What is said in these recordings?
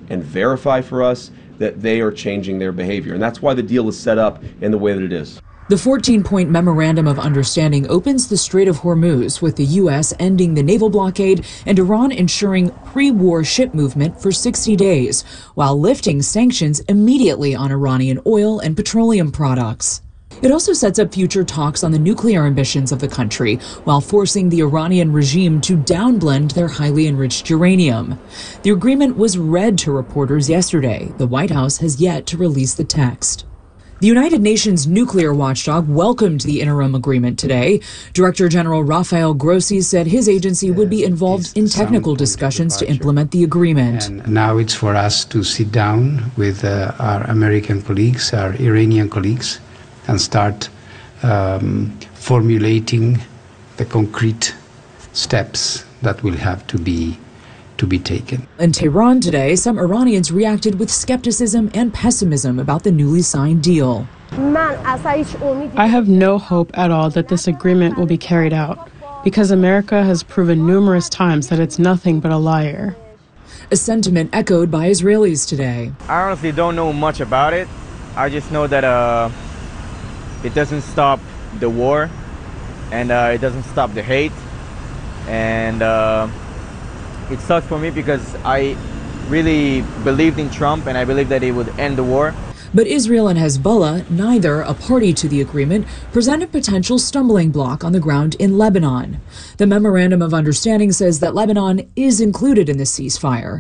and verify for us that they are changing their behavior. And that's why the deal is set up in the way that it is. The 14-point Memorandum of Understanding opens the Strait of Hormuz, with the U.S. ending the naval blockade and Iran ensuring pre-war ship movement for 60 days, while lifting sanctions immediately on Iranian oil and petroleum products. It also sets up future talks on the nuclear ambitions of the country, while forcing the Iranian regime to downblend their highly enriched uranium. The agreement was read to reporters yesterday. The White House has yet to release the text. The United Nations nuclear watchdog welcomed the interim agreement today. Director General Rafael Grossi said his agency would be involved in technical discussions to implement the agreement. And now it's for us to sit down with our American colleagues, our Iranian colleagues, and start formulating the concrete steps that will have to be taken. In Tehran today, some Iranians reacted with skepticism and pessimism about the newly signed deal. I have no hope at all that this agreement will be carried out, because America has proven numerous times that it's nothing but a liar. A sentiment echoed by Israelis today. I honestly don't know much about it. I just know that it doesn't stop the war, and it doesn't stop the hate, and it sucks for me because I really believed in Trump and I believed that he would end the war. But Israel and Hezbollah, neither a party to the agreement, present a potential stumbling block on the ground in Lebanon. The Memorandum of Understanding says that Lebanon is included in the ceasefire.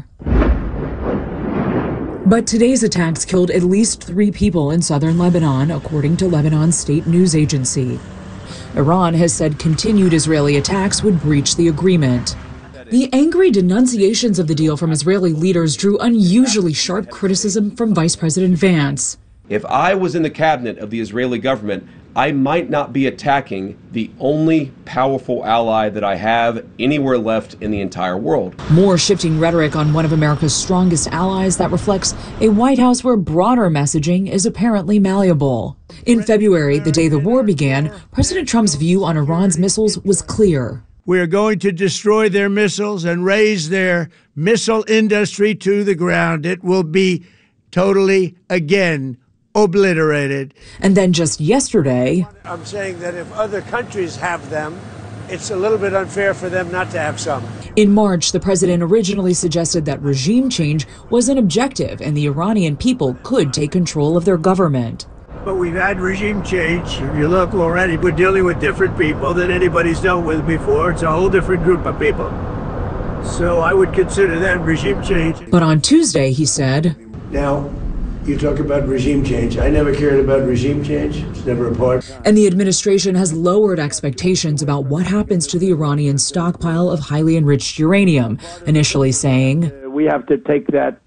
But today's attacks killed at least 3 people in southern Lebanon, according to Lebanon's state news agency. Iran has said continued Israeli attacks would breach the agreement. The angry denunciations of the deal from Israeli leaders drew unusually sharp criticism from Vice President Vance. If I was in the cabinet of the Israeli government, I might not be attacking the only powerful ally that I have anywhere left in the entire world. More shifting rhetoric on one of America's strongest allies that reflects a White House where broader messaging is apparently malleable. In February, the day the war began, President Trump's view on Iran's missiles was clear. We are going to destroy their missiles and raise their missile industry to the ground. It will be totally, again, obliterated. And then just yesterday, I'm saying that if other countries have them, it's a little bit unfair for them not to have some. In March, the president originally suggested that regime change was an objective and the Iranian people could take control of their government. But we've had regime change. If you look already, we're dealing with different people than anybody's dealt with before. It's a whole different group of people. So I would consider that regime change. But on Tuesday, he said, now, you talk about regime change. I never cared about regime change. It's never a part. And the administration has lowered expectations about what happens to the Iranian stockpile of highly enriched uranium, initially saying, we have to take that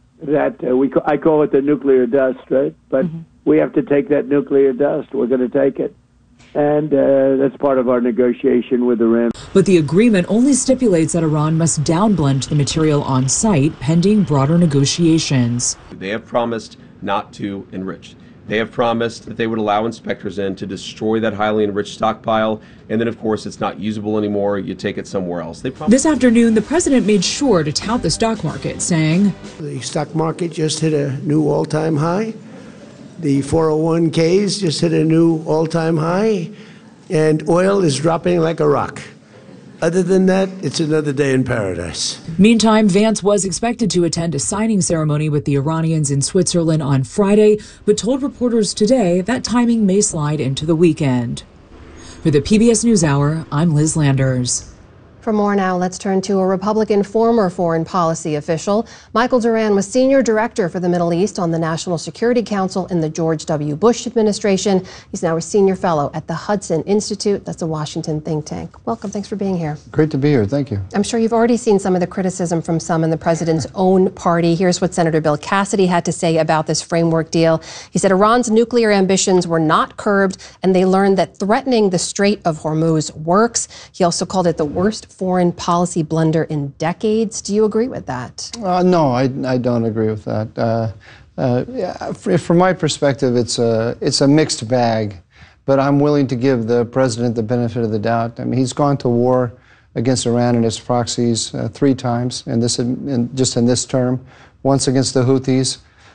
I call it the nuclear dust, right? But we have to take that nuclear dust. We're going to take it. And that's part of our negotiation with Iran. But the agreement only stipulates that Iran must downblend the material on site pending broader negotiations. They have promised not to enrich. They have promised that they would allow inspectors in to destroy that highly enriched stockpile, and then, of course, it's not usable anymore. You take it somewhere else. This afternoon, the president made sure to tout the stock market, saying, the stock market just hit a new all-time high. The 401ks just hit a new all-time high, and oil is dropping like a rock. Other than that, it's another day in paradise. Meantime, Vance was expected to attend a signing ceremony with the Iranians in Switzerland on Friday, but told reporters today that timing may slide into the weekend. For the PBS NewsHour, I'm Liz Landers. For more now, let's turn to a Republican former foreign policy official. Michael Doran was senior director for the Middle East on the National Security Council in the George W. Bush administration. He's now a senior fellow at the Hudson Institute. That's a Washington think tank. Welcome. Thanks for being here. Great to be here. Thank you. I'm sure you've already seen some of the criticism from some in the president's own party. Here's what Senator Bill Cassidy had to say about this framework deal. He said Iran's nuclear ambitions were not curbed, and they learned that threatening the Strait of Hormuz works. He also called it the worst foreign policy blunder in decades. Do you agree with that? No, I don't agree with that. From my perspective, it's a mixed bag, but I'm willing to give the president the benefit of the doubt. I mean, he's gone to war against Iran and its proxies 3 times, just in this term. once against the Houthis,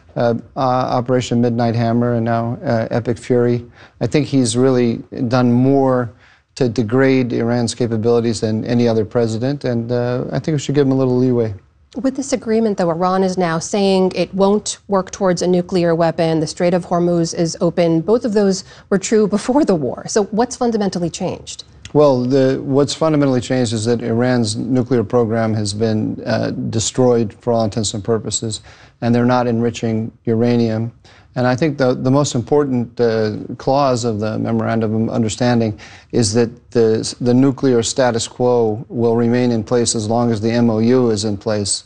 Operation Midnight Hammer, and now Epic Fury. I think he's really done more to degrade Iran's capabilities than any other president, and I think we should give him a little leeway. With this agreement, though, Iran is now saying it won't work towards a nuclear weapon. The Strait of Hormuz is open. Both of those were true before the war. So what's fundamentally changed? Well, what's fundamentally changed is that Iran's nuclear program has been destroyed for all intents and purposes, and they're not enriching uranium. And I think the most important clause of the Memorandum of Understanding is that the nuclear status quo will remain in place as long as the MOU is in place.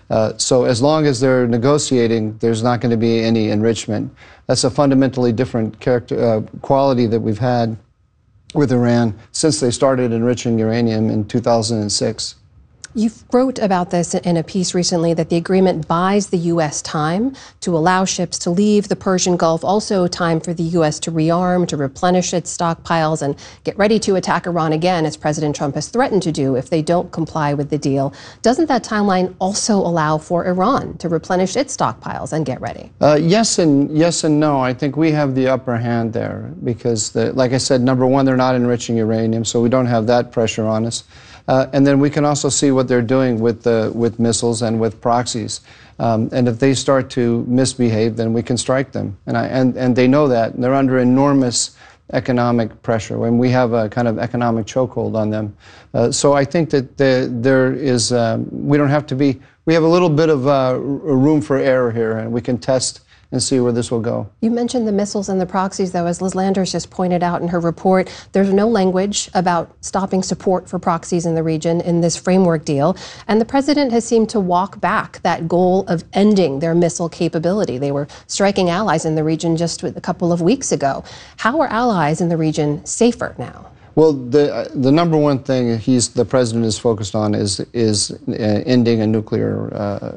So as long as they're negotiating, there's not going to be any enrichment. That's a fundamentally different quality that we've had with Iran since they started enriching uranium in 2006. You wrote about this in a piece recently, that the agreement buys the U.S. time to allow ships to leave the Persian Gulf, also time for the U.S. to rearm, to replenish its stockpiles, and get ready to attack Iran again, as President Trump has threatened to do if they don't comply with the deal. Doesn't that timeline also allow for Iran to replenish its stockpiles and get ready? Yes and no. I think we have the upper hand there because, like I said, number one, they're not enriching uranium, so we don't have that pressure on us. And then we can also see what they're doing with missiles and with proxies. And if they start to misbehave, then we can strike them. And they know that. And they're under enormous economic pressure when we have a kind of economic chokehold on them. So I think that there is, we don't have to be, we have a little bit of room for error here, and we can test and see where this will go. You mentioned the missiles and the proxies, though. As Liz Landers just pointed out in her report, there's no language about stopping support for proxies in the region in this framework deal. And the president has seemed to walk back that goal of ending their missile capability. They were striking allies in the region just a couple of weeks ago. How are allies in the region safer now? Well, the number one thing the president is focused on is ending a nuclear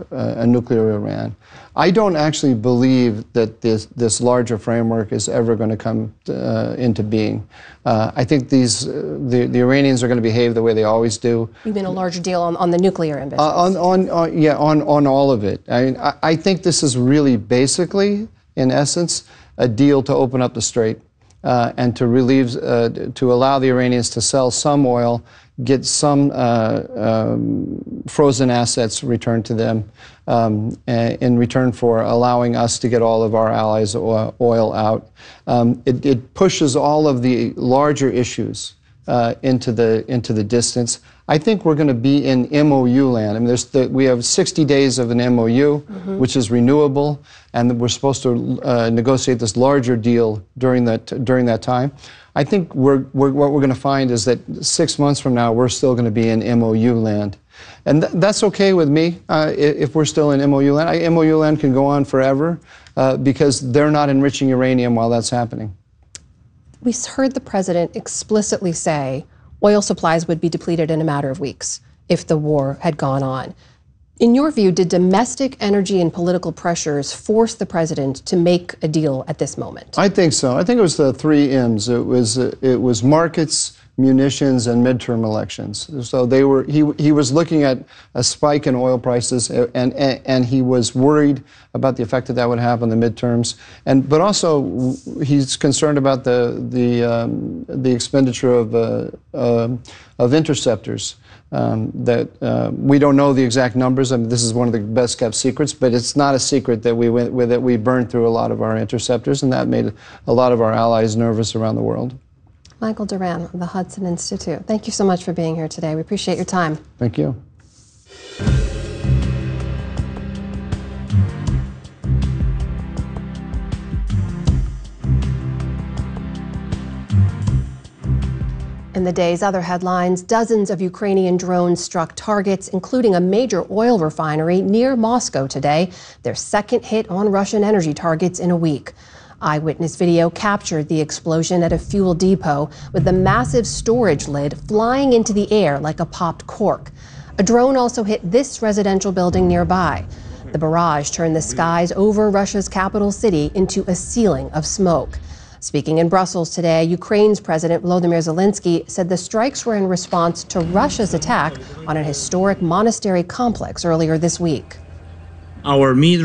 Iran. I don't actually believe that this larger framework is ever going to come into being. I think the Iranians are going to behave the way they always do. You mean a larger deal on the nuclear ambitions? On all of it. I think this is really basically, in essence, a deal to open up the strait. And to relieve, to allow the Iranians to sell some oil, get some frozen assets returned to them in return for allowing us to get all of our allies' oil out. It pushes all of the larger issues into the distance. I think we're going to be in MOU land. I mean, we have 60 days of an MOU, which is renewable, and we're supposed to negotiate this larger deal during that time. I think what we're going to find is that 6 months from now, we're still going to be in MOU land. And that's okay with me if we're still in MOU land. MOU land can go on forever because they're not enriching uranium while that's happening. We heard the president explicitly say oil supplies would be depleted in a matter of weeks if the war had gone on. In your view, did domestic energy and political pressures force the president to make a deal at this moment? I think so. I think it was the 3 M's. It was markets, munitions, and midterm elections. So he was looking at a spike in oil prices, and he was worried about the effect that would have on the midterms. But also he's concerned about the expenditure of interceptors. That we don't know the exact numbers. I mean, this is one of the best kept secrets, but it's not a secret that we burned through a lot of our interceptors, and that made a lot of our allies nervous around the world. Michael Doran of the Hudson Institute, thank you so much for being here today. We appreciate your time. Thank you. In the day's other headlines, dozens of Ukrainian drones struck targets, including a major oil refinery near Moscow today, their second hit on Russian energy targets in a week. Eyewitness video captured the explosion at a fuel depot, with the massive storage lid flying into the air like a popped cork. A drone also hit this residential building nearby. The barrage turned the skies over Russia's capital city into a ceiling of smoke. Speaking in Brussels today, Ukraine's President Volodymyr Zelensky said the strikes were in response to Russia's attack on an historic monastery complex earlier this week. our mid